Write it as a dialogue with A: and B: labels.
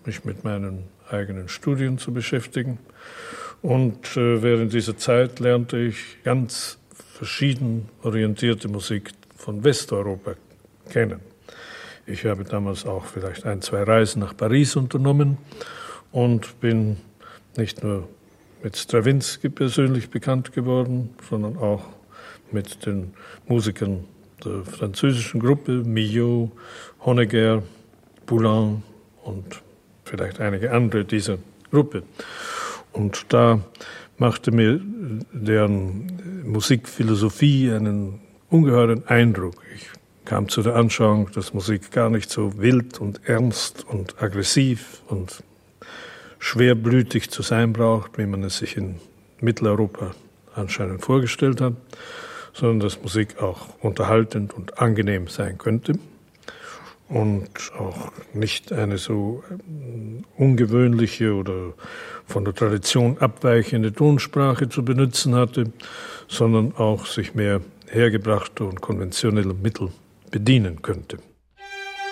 A: mich mit meinen eigenen Studien zu beschäftigen. Und während dieser Zeit lernte ich ganz verschieden orientierte Musik von Westeuropa kennen. Ich habe damals auch vielleicht 1, 2 Reisen nach Paris unternommen und bin nicht nur mit Stravinsky persönlich bekannt geworden, sondern auch mit den Musikern der französischen Gruppe, Milhaud, Honegger, Poulenc und vielleicht einige andere dieser Gruppe. Und da machte mir deren Musikphilosophie einen ungeheuren Eindruck. Ich kam zu der Anschauung, dass Musik gar nicht so wild und ernst und aggressiv und schwerblütig zu sein braucht, wie man es sich in Mitteleuropa anscheinend vorgestellt hat, sondern dass Musik auch unterhaltend und angenehm sein könnte und auch nicht eine so ungewöhnliche oder von der Tradition abweichende Tonsprache zu benutzen hatte, sondern auch sich mehr hergebrachter und konventioneller Mittel bedienen könnte.